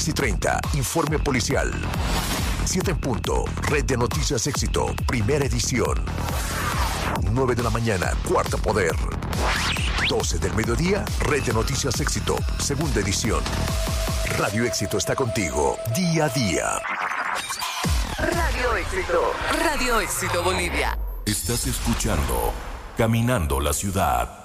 6:30, informe policial. 7 en punto, Red de Noticias Éxito, primera edición. 9 de la mañana, Cuarto Poder. 12 del mediodía, Red de Noticias Éxito, segunda edición. Radio Éxito está contigo, día a día. Radio Éxito. Radio Éxito Bolivia. Estás escuchando Caminando la Ciudad.